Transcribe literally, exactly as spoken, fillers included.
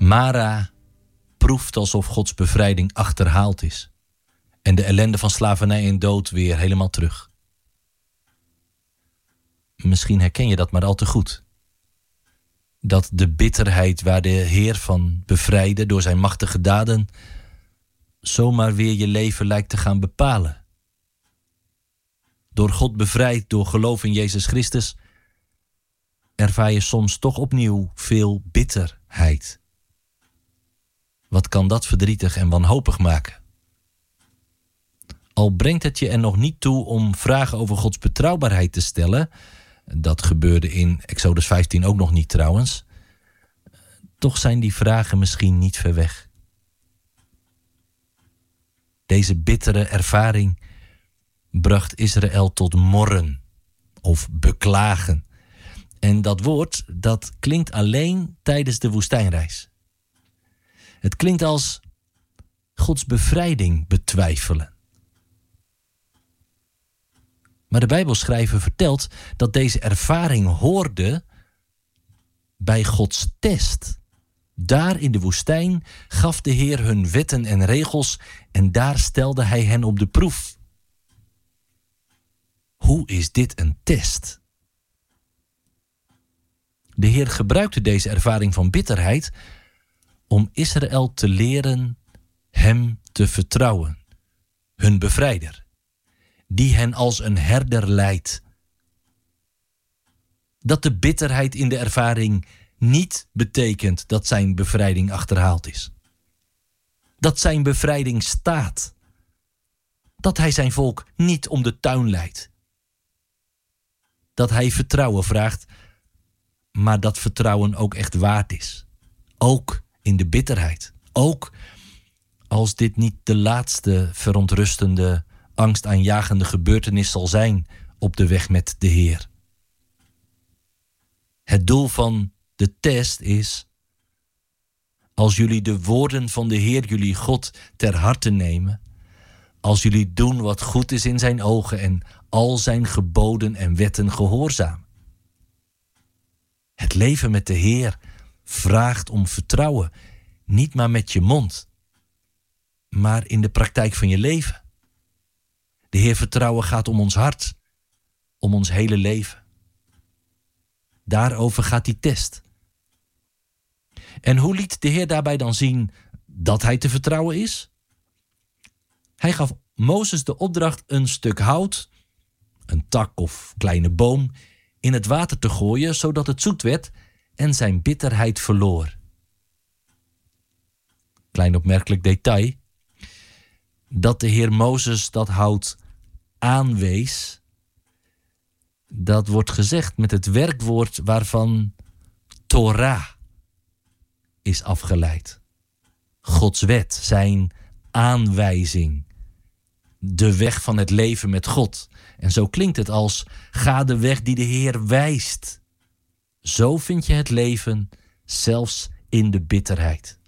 Mara proeft alsof Gods bevrijding achterhaald is. En de ellende van slavernij en dood weer helemaal terug. Misschien herken je dat maar al te goed. Dat de bitterheid waar de Heer van bevrijdde door zijn machtige daden zomaar weer je leven lijkt te gaan bepalen. Door God bevrijd, door geloof in Jezus Christus, ervaar je soms toch opnieuw veel bitterheid. Wat kan dat verdrietig en wanhopig maken? Al brengt het je er nog niet toe om vragen over Gods betrouwbaarheid te stellen, dat gebeurde in Exodus vijftien ook nog niet trouwens, toch zijn die vragen misschien niet ver weg. Deze bittere ervaring bracht Israël tot morren of beklagen. En dat woord, dat klinkt alleen tijdens de woestijnreis. Het klinkt als Gods bevrijding betwijfelen. Maar de Bijbelschrijver vertelt dat deze ervaring hoorde bij Gods test. Daar in de woestijn gaf de Heer hun wetten en regels en daar stelde hij hen op de proef. Hoe is dit een test? De Heer gebruikte deze ervaring van bitterheid om Israël te leren hem te vertrouwen, hun bevrijder, die hen als een herder leidt. Dat de bitterheid in de ervaring niet betekent dat zijn bevrijding achterhaald is. Dat zijn bevrijding staat. Dat hij zijn volk niet om de tuin leidt. Dat hij vertrouwen vraagt, maar dat vertrouwen ook echt waard is. Ook in de bitterheid. Ook als dit niet de laatste verontrustende, angstaanjagende gebeurtenis zal zijn op de weg met de Heer. Het doel van de test is, als jullie de woorden van de Heer jullie God ter harte nemen, als jullie doen wat goed is in zijn ogen en al zijn geboden en wetten gehoorzamen. Het leven met de Heer vraagt om vertrouwen, niet maar met je mond, maar in de praktijk van je leven. De Heer vertrouwen gaat om ons hart, om ons hele leven. Daarover gaat die test. En hoe liet de Heer daarbij dan zien dat hij te vertrouwen is? Hij gaf Mozes de opdracht een stuk hout, een tak of kleine boom, in het water te gooien, zodat het zoet werd en zijn bitterheid verloor. Klein opmerkelijk detail, dat de Heer Mozes dat hout aanwees, dat wordt gezegd met het werkwoord waarvan Torah is afgeleid. Gods wet, zijn aanwijzing. De weg van het leven met God. En zo klinkt het als, ga de weg die de Heer wijst. Zo vind je het leven, zelfs in de bitterheid.